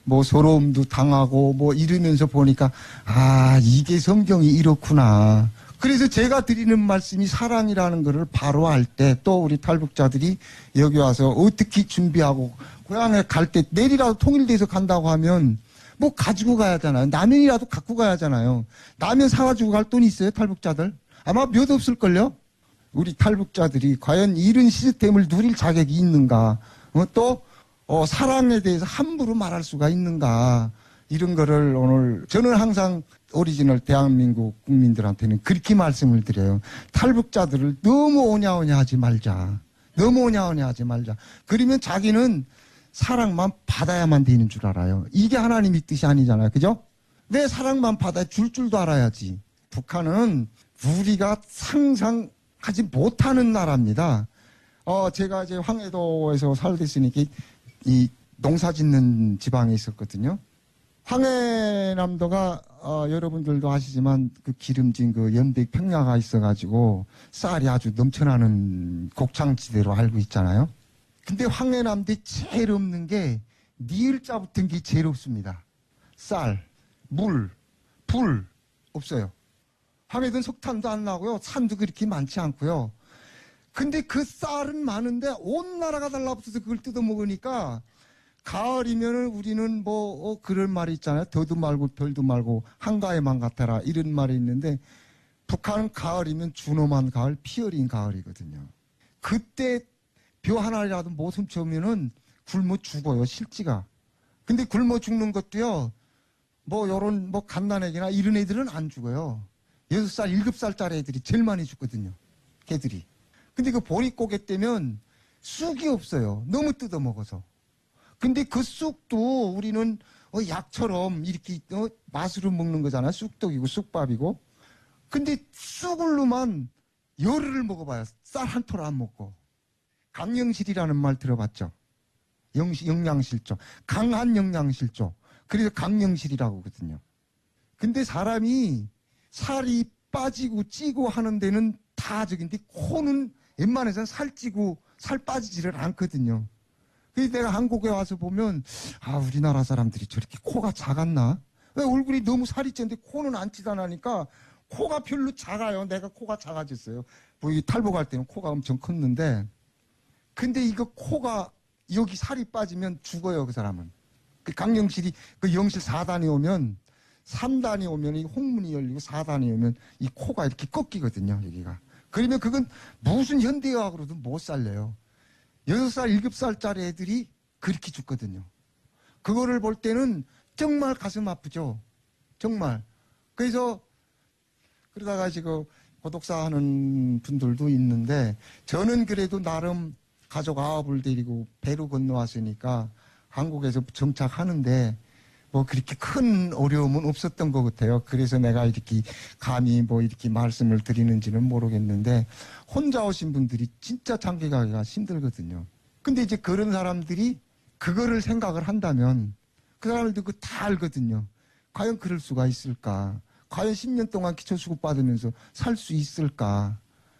뭐 서러움도 당하고 뭐 이러면서 보니까 아, 이게 성경이 이렇구나. 그래서 제가 드리는 말씀이 사랑이라는 것을 바로 알 때 또 우리 탈북자들이 여기 와서 어떻게 준비하고 고향에 갈 때 내일이라도 통일돼서 간다고 하면 뭐 가지고 가야 하잖아요. 라면이라도 갖고 가야 하잖아요. 라면 사가지고 갈 돈이 있어요, 탈북자들? 아마 몇 없을걸요? 우리 탈북자들이 과연 이런 시스템을 누릴 자격이 있는가? 또 사랑에 대해서 함부로 말할 수가 있는가? 이런 거를 오늘 저는 항상 오리지널 대한민국 국민들한테는 그렇게 말씀을 드려요. 탈북자들을 너무 오냐오냐 하지 말자. 너무 오냐오냐 하지 말자. 그러면 자기는 사랑만 받아야만 되는 줄 알아요. 이게 하나님의 뜻이 아니잖아요. 그죠? 내 사랑만 받아 줄 줄도 알아야지. 북한은 우리가 상상하지 못하는 나라입니다. 제가 이제 황해도에서 살았으니까 이 농사 짓는 지방에 있었거든요. 황해남도가 여러분들도 아시지만 그 기름진 그 연백 평야가 있어가지고 쌀이 아주 넘쳐나는 곡창지대로 알고 있잖아요. 근데 황해남도에 제일 없는 게 니을자 붙은 게 제일 없습니다. 쌀, 물, 불 없어요. 황해도는 석탄도 안 나고요. 산도 그렇게 많지 않고요. 근데 그 쌀은 많은데 온 나라가 달라붙어서 그걸 뜯어먹으니까 가을이면은 우리는 그런 말이 있잖아요. 더도 말고 덜도 말고 한가해만 같아라 이런 말이 있는데 북한은 가을이면 준엄한 가을, 피어린 가을이거든요. 그때 벼 하나라도 못 훔쳐오면은 굶어 죽어요, 실지가. 근데 굶어 죽는 것도요, 요런 갓난애기나 이런 애들은 안 죽어요. 6살, 7살짜리 애들이 제일 많이 죽거든요. 걔들이. 근데 그 보릿고개 때면 쑥이 없어요. 너무 뜯어먹어서. 근데 그 쑥도 우리는 약처럼 이렇게 맛으로 먹는 거잖아요. 쑥떡이고 쑥밥이고. 근데 쑥을로만 열흘을 먹어봐요. 쌀 한 톨 안 먹고. 강령실이라는 말 들어봤죠? 영양실조. 강한 영양실조. 그래서 강령실이라고 하거든요. 근데 사람이 살이 빠지고 찌고 하는 데는 다 저긴데 코는 웬만해서는 살찌고 살 빠지지를 않거든요. 그래서 내가 한국에 와서 보면 우리나라 사람들이 저렇게 코가 작았나? 왜 얼굴이 너무 살이 쪘는데 코는 안 찌다나니까 코가 별로 작아요. 내가 코가 작아졌어요. 탈북할 때는 코가 엄청 컸는데 근데 이거 코가 여기 살이 빠지면 죽어요, 그 사람은. 그 강령실이 그 영실 4단이 오면 3단이 오면 이 홍문이 열리고 4단이 오면 이 코가 이렇게 꺾이거든요, 여기가. 그러면 그건 무슨 현대의학으로도 못 살려요. 6살, 7살짜리 애들이 그렇게 죽거든요. 그거를 볼 때는 정말 가슴 아프죠. 정말. 그래서 그러다가 지금 고독사 하는 분들도 있는데 저는 그래도 나름 가족 9을 데리고 배로 건너왔으니까 한국에서 정착하는데 그렇게 큰 어려움은 없었던 것 같아요. 그래서 내가 이렇게 감히 이렇게 말씀을 드리는지는 모르겠는데 혼자 오신 분들이 진짜 장기 가기가 힘들거든요. 근데 이제 그런 사람들이 그거를 생각을 한다면 그 사람들도 그거 다 알거든요. 과연 그럴 수가 있을까? 과연 10년 동안 기초수급 받으면서 살 수 있을까?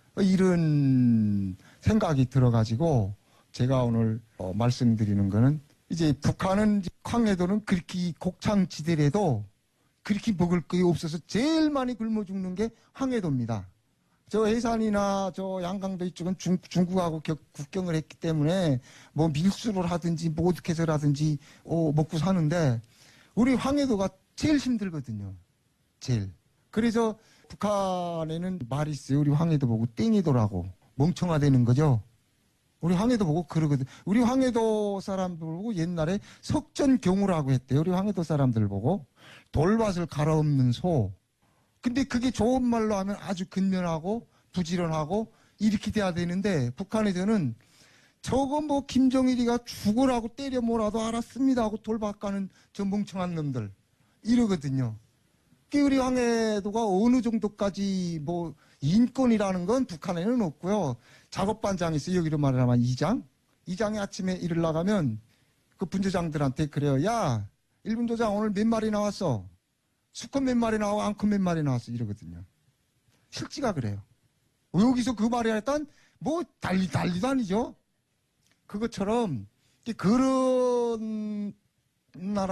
이런 생각이 들어가지고 제가 오늘 말씀드리는 거는 이제 북한은 황해도는 그렇게 곡창지대라도 그렇게 먹을 게 없어서 제일 많이 굶어 죽는 게 황해도입니다. 저 해산이나 저 양강도 이쪽은 중국하고 국경을 했기 때문에 밀수를 하든지 어떻게 해서라든지 먹고 사는데 우리 황해도가 제일 힘들거든요. 제일. 그래서 북한에는 말이 있어요. 우리 황해도 보고 땡이도라고 멍청하다는 거죠. 우리 황해도 보고 그러거든. 우리 황해도 사람들 보고 옛날에 석전경우라고 했대요. 우리 황해도 사람들 보고 돌밭을 갈아엎는 소. 근데 그게 좋은 말로 하면 아주 근면하고 부지런하고 이렇게 돼야 되는데 북한에서는 저거 김정일이가 죽으라고 때려 몰아도 알았습니다 하고 돌밭 가는 저 멍청한 놈들 이러거든요. 우리 황해도가 어느 정도까지 인권이라는 건 북한에는 없고요. 작업반장이 있어요. 여기로 말하면 이장이 아침에 일을 나가면 그 분조장들한테 그래요. 야, 1분 조장 오늘 몇 마리 나왔어? 수컷 몇 마리 나오고 암컷 몇 마리 나왔어? 이러거든요. 실지가 그래요. 여기서 그 말이 일단 달리도 아니죠. 그것처럼 그런 나라